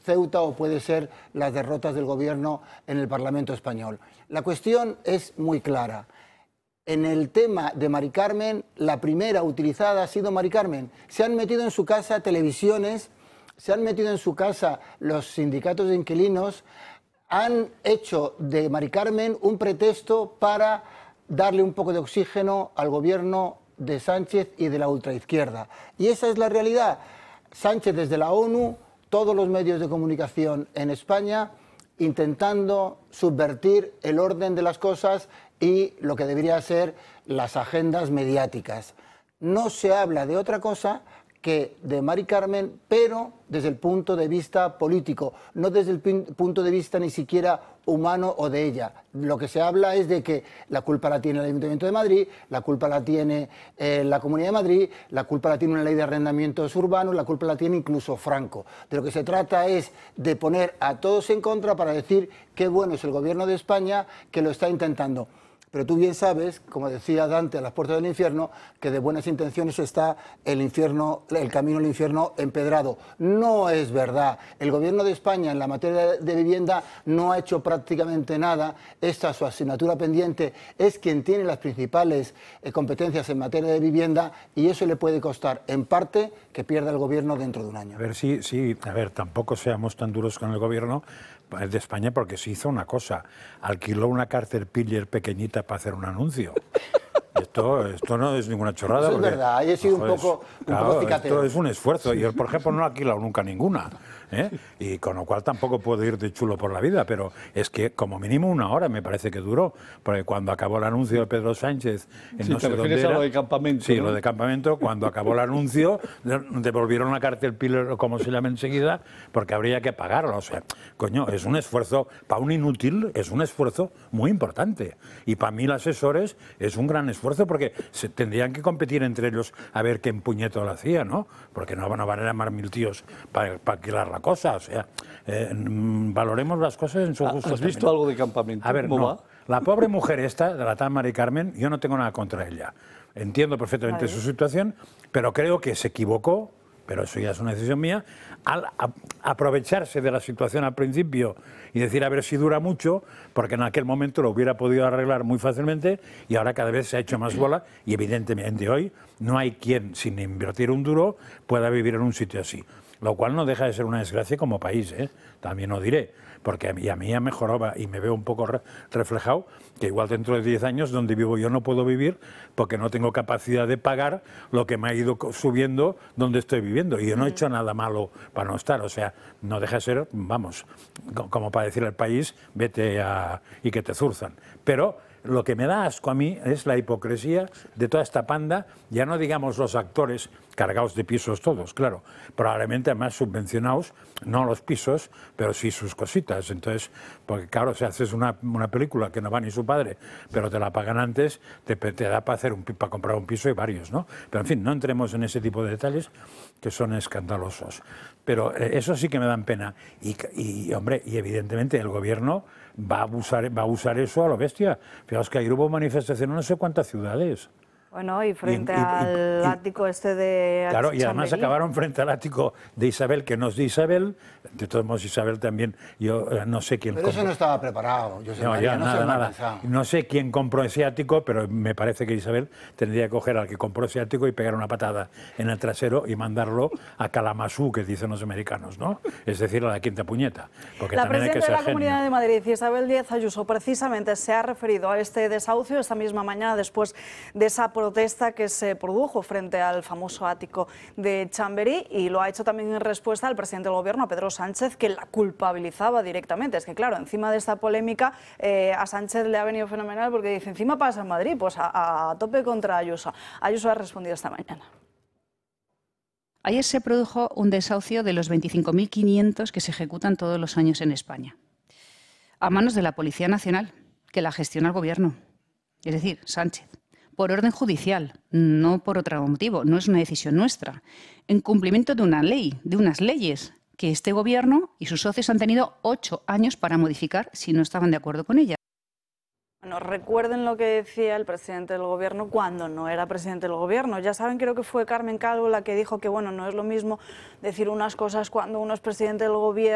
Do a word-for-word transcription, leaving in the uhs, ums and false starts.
Ceuta o puede ser las derrotas del gobierno en el Parlamento español. La cuestión es muy clara. En el tema de Mari Carmen, la primera utilizada ha sido Mari Carmen. Se han metido en su casa televisiones, se han metido en su casa los sindicatos de inquilinos, han hecho de Mari Carmen un pretexto para darle un poco de oxígeno al gobierno de Sánchez y de la ultraizquierda. Y esa es la realidad. Sánchez desde la ONU, todos los medios de comunicación en España, intentando subvertir el orden de las cosas y lo que debería ser las agendas mediáticas. No se habla de otra cosa que de Mari Carmen, pero desde el punto de vista político, no desde el punto de vista ni siquiera humano o de ella. Lo que se habla es de que la culpa la tiene el Ayuntamiento de Madrid, la culpa la tiene eh, la Comunidad de Madrid, la culpa la tiene una ley de arrendamientos urbanos, la culpa la tiene incluso Franco. De lo que se trata es de poner a todos en contra para decir qué bueno es el gobierno de España que lo está intentando. Pero tú bien sabes, como decía Dante a las puertas del infierno, que de buenas intenciones está el infierno, el camino al infierno empedrado. No es verdad. El gobierno de España en la materia de vivienda no ha hecho prácticamente nada. Esta su asignatura pendiente es quien tiene las principales eh, competencias en materia de vivienda y eso le puede costar, en parte, que pierda el gobierno dentro de un año. A ver, sí, sí, a ver, tampoco seamos tan duros con el gobierno de España porque se hizo una cosa, alquiló una Caterpillar pequeñita para hacer un anuncio. Esto, esto no es ninguna chorrada. Eso porque, es verdad, ahí he sido joder, un poco, un claro, poco cicatero. Esto es un esfuerzo. Yo, por ejemplo, no he alquilado nunca ninguna. ¿eh? Y con lo cual tampoco puedo ir de chulo por la vida, pero es que como mínimo una hora me parece que duró, porque cuando acabó el anuncio de Pedro Sánchez, en sí, no te sé refieres dónde era, a lo de campamento. Sí, ¿no? lo de campamento, cuando acabó el anuncio, devolvieron la Caterpillar, como se llama enseguida, porque habría que pagarlo. O sea, coño, es un esfuerzo, para un inútil, es un esfuerzo muy importante. Y para mí, los asesores, es un gran esfuerzo, porque se tendrían que competir entre ellos a ver qué puñeto lo hacía, ¿no? Porque no, no van a llamar mil tíos para pa alquilar la cosa. O sea, eh, valoremos las cosas en su justo ¿Has visto término. algo de campamento? A ver, ¿Cómo no. va? La pobre mujer esta, de la tal Mari Carmen, yo no tengo nada contra ella. Entiendo perfectamente su situación, pero creo que se equivocó, pero eso ya es una decisión mía, al a, aprovecharse de la situación al principio y decir a ver si dura mucho, porque en aquel momento lo hubiera podido arreglar muy fácilmente y ahora cada vez se ha hecho más bola y evidentemente hoy no hay quien, sin invertir un duro, pueda vivir en un sitio así. Lo cual no deja de ser una desgracia como país, ¿eh? También lo diré, porque a mí, a mí ya mejoraba y me veo un poco re reflejado que igual dentro de diez años donde vivo yo no puedo vivir porque no tengo capacidad de pagar lo que me ha ido subiendo donde estoy viviendo. Y yo no he hecho nada malo para no estar, o sea, no deja de ser, vamos, como para decir al país, vete a, y que te zurzan. Pero lo que me da asco a mí es la hipocresía de toda esta panda, ya no digamos los actores cargados de pisos todos, claro, probablemente además subvencionados, no los pisos, pero sí sus cositas. Entonces, porque claro, si haces una, una película que no va ni su padre, pero te la pagan antes, te, te da para, hacer un, para comprar un piso y varios, ¿no? Pero en fin, no entremos en ese tipo de detalles que son escandalosos. Pero eh, eso sí que me dan pena. Y, y, hombre, y evidentemente el gobierno va a abusar, va a usar eso a lo bestia. Fijaos que ayer hubo manifestaciones en no sé cuántas ciudades. Bueno, y frente y, y, y, al y, ático este de Claro, y además Chamberí. acabaron frente al ático de Isabel, que no es de Isabel. De todos modos, Isabel también, yo eh, no sé quién Pero compró. eso no estaba preparado, Josep No, María, ya, no nada, seas mal nada. pensado. No sé quién compró ese ático, pero me parece que Isabel tendría que coger al que compró ese ático y pegar una patada en el trasero y mandarlo a Kalamazoo, que dicen los americanos, ¿no? Es decir, a la quinta puñeta. Porque La también hay que presidenta de ser la Comunidad genio. de Madrid, Isabel Díaz Ayuso, precisamente se ha referido a este desahucio esta misma mañana después de esa protesta que se produjo frente al famoso ático de Chamberí, y lo ha hecho también en respuesta al presidente del Gobierno, a Pedro Sánchez, que la culpabilizaba directamente. Es que claro, encima de esta polémica eh, a Sánchez le ha venido fenomenal porque dice, encima pasa en Madrid, pues a, a tope contra Ayuso. Ayuso ha respondido esta mañana. Ayer se produjo un desahucio de los veinticinco mil quinientos que se ejecutan todos los años en España, a manos de la Policía Nacional, que la gestiona el Gobierno, es decir, Sánchez, por orden judicial, no por otro motivo, no es una decisión nuestra, en cumplimiento de una ley, de unas leyes que este Gobierno y sus socios han tenido ocho años para modificar si no estaban de acuerdo con ella. Bueno, recuerden lo que decía el presidente del Gobierno cuando no era presidente del Gobierno. Ya saben, creo que fue Carmen Calvo la que dijo que bueno, no es lo mismo decir unas cosas cuando uno es presidente del Gobierno